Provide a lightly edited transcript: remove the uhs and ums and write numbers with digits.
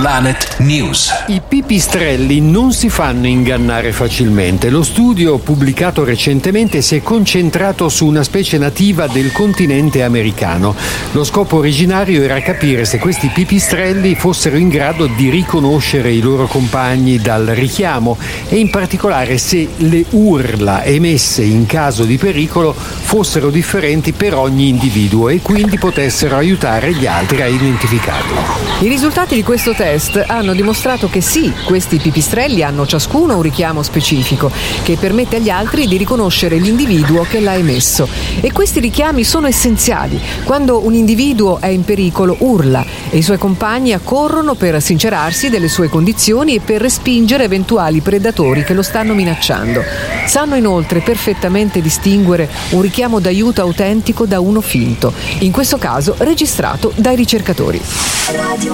Planet News. I pipistrelli non si fanno ingannare facilmente. Lo studio pubblicato recentemente si è concentrato su una specie nativa del continente americano. Lo scopo originario era capire se questi pipistrelli fossero in grado di riconoscere i loro compagni dal richiamo e in particolare se le urla emesse in caso di pericolo fossero differenti per ogni individuo e quindi potessero aiutare gli altri a identificarlo. I risultati di questo test hanno dimostrato che sì, questi pipistrelli hanno ciascuno un richiamo specifico che permette agli altri di riconoscere l'individuo che l'ha emesso. E questi richiami sono essenziali. Quando un individuo è in pericolo urla e i suoi compagni accorrono per sincerarsi delle sue condizioni e per respingere eventuali predatori che lo stanno minacciando. Sanno inoltre perfettamente distinguere un richiamo d'aiuto autentico da uno finto, in questo caso registrato dai ricercatori.